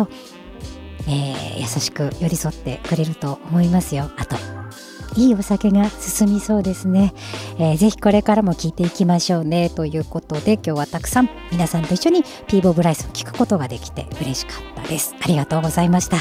と、優しく寄り添ってくれると思いますよ。あといいお酒が進みそうですね。ぜひこれからも聞いていきましょうねということで、今日はたくさん皆さんと一緒にピーボ・ブライスを聞くことができて嬉しかったです。ありがとうございました。